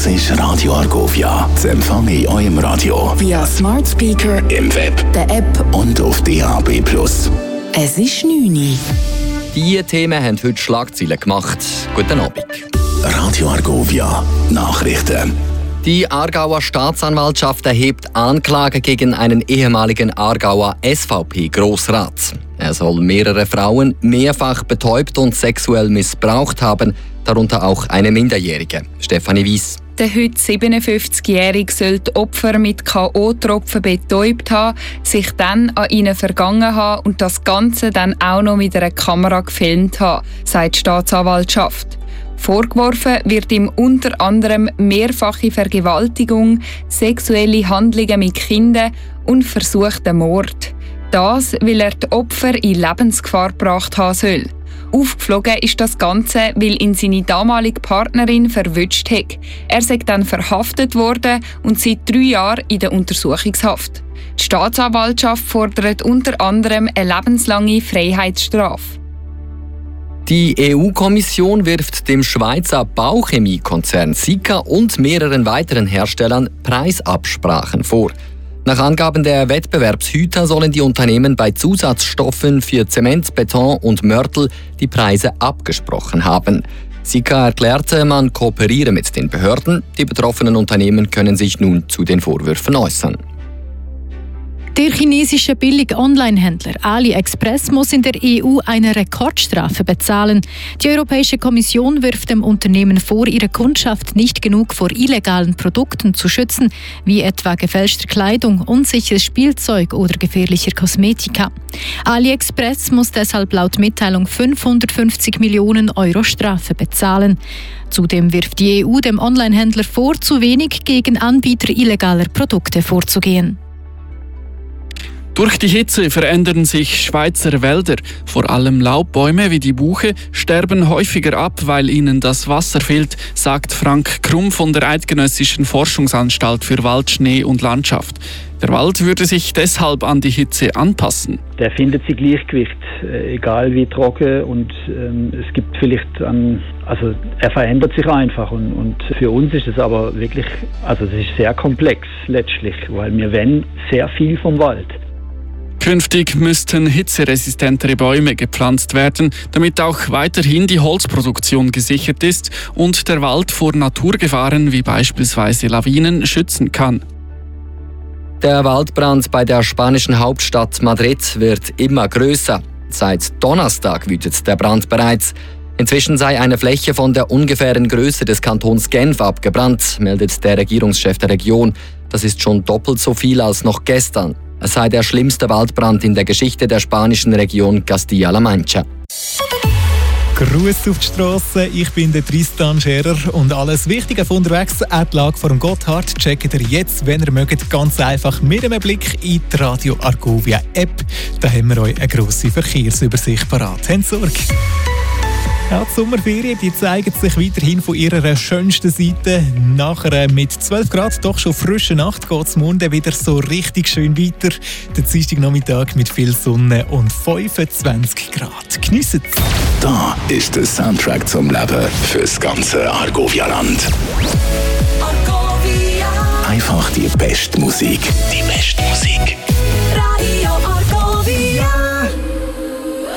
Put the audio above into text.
ist Radio Argovia. Zu empfangen in eurem Radio via Smart Speaker, im Web, der App und auf DAB+. Es ist 9 Uhr. Diese Themen haben heute Schlagzeilen gemacht. Guten Abend. Radio Argovia. Nachrichten. Die Aargauer Staatsanwaltschaft erhebt Anklage gegen einen ehemaligen Aargauer SVP-Grossrat. Er soll mehrere Frauen mehrfach betäubt und sexuell missbraucht haben, darunter auch eine Minderjährige. Stefanie Weiss. Der heute 57-Jährige soll die Opfer mit K.O.-Tropfen betäubt haben, sich dann an ihnen vergangen haben und das Ganze dann auch noch mit einer Kamera gefilmt haben, sagt die Staatsanwaltschaft. Vorgeworfen wird ihm unter anderem mehrfache Vergewaltigung, sexuelle Handlungen mit Kindern und versuchten Mord. Das, weil er die Opfer in Lebensgefahr gebracht haben soll. Aufgeflogen ist das Ganze, weil ihn seine damalige Partnerin verwünscht hat. Er sei dann verhaftet worden und seit 3 Jahren in der Untersuchungshaft. Die Staatsanwaltschaft fordert unter anderem eine lebenslange Freiheitsstrafe. Die EU-Kommission wirft dem Schweizer Bauchemiekonzern Sika und mehreren weiteren Herstellern Preisabsprachen vor. Nach Angaben der Wettbewerbshüter sollen die Unternehmen bei Zusatzstoffen für Zement, Beton und Mörtel die Preise abgesprochen haben. Sika erklärte, man kooperiere mit den Behörden. Die betroffenen Unternehmen können sich nun zu den Vorwürfen äußern. Der chinesische Billig-Online-Händler AliExpress muss in der EU eine Rekordstrafe bezahlen. Die Europäische Kommission wirft dem Unternehmen vor, ihre Kundschaft nicht genug vor illegalen Produkten zu schützen, wie etwa gefälschter Kleidung, unsicheres Spielzeug oder gefährlicher Kosmetika. AliExpress muss deshalb laut Mitteilung 550 Millionen Euro Strafe bezahlen. Zudem wirft die EU dem Online-Händler vor, zu wenig gegen Anbieter illegaler Produkte vorzugehen. Durch die Hitze verändern sich Schweizer Wälder. Vor allem Laubbäume wie die Buche sterben häufiger ab, weil ihnen das Wasser fehlt, sagt Frank Krumm von der Eidgenössischen Forschungsanstalt für Wald, Schnee und Landschaft. Der Wald würde sich deshalb an die Hitze anpassen. Der findet sein Gleichgewicht, egal wie trocken, und es gibt vielleicht er verändert sich einfach und für uns ist es aber wirklich, es ist sehr komplex letztlich, weil wir wollen sehr viel vom Wald. Künftig müssten hitzeresistentere Bäume gepflanzt werden, damit auch weiterhin die Holzproduktion gesichert ist und der Wald vor Naturgefahren wie beispielsweise Lawinen schützen kann. Der Waldbrand bei der spanischen Hauptstadt Madrid wird immer größer. Seit Donnerstag wütet der Brand bereits. Inzwischen sei eine Fläche von der ungefähren Größe des Kantons Genf abgebrannt, meldet der Regierungschef der Region. Das ist schon doppelt so viel als noch gestern. Es sei der schlimmste Waldbrand in der Geschichte der spanischen Region Castilla-La Mancha. Gruß auf die Strasse, ich bin der Tristan Scherer und alles Wichtige von unterwegs, auch die Lage vor dem Gotthard, checkt ihr jetzt, wenn ihr mögt, ganz einfach mit einem Blick in die Radio Argovia App. Da haben wir euch eine grosse Verkehrsübersicht parat. Habt Sorge! Ja, die Sommerferien die zeigen sich weiterhin von ihrer schönsten Seite. Nachher mit 12 Grad, doch schon frische Nacht, geht es morgen wieder so richtig schön weiter. Der Dienstagnachmittag mit viel Sonne und 25 Grad. Geniessen es! Da ist der Soundtrack zum Leben fürs ganze Argovia-Land. Argovia. Einfach die beste Musik. Die beste Musik.